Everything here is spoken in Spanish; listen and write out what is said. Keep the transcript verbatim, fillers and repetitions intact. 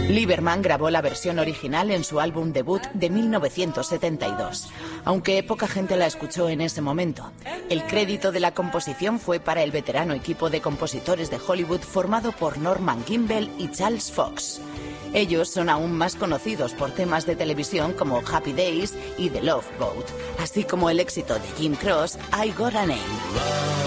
Lieberman grabó la versión original en su álbum debut de mil novecientos setenta y dos, aunque poca gente la escuchó en ese momento. El crédito de la composición fue para el veterano equipo de compositores de Hollywood formado por Norman Gimbel y Charles Fox. Ellos son aún más conocidos por temas de televisión como Happy Days y The Love Boat, así como el éxito de Jim Croce, I Got a Name.